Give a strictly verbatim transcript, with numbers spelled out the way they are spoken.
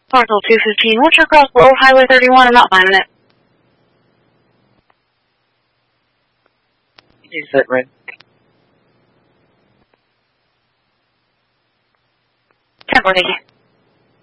Parcel two fifteen, what's your cross below Highway thirty-one? I'm not finding it. Is that right? ten four, thank you.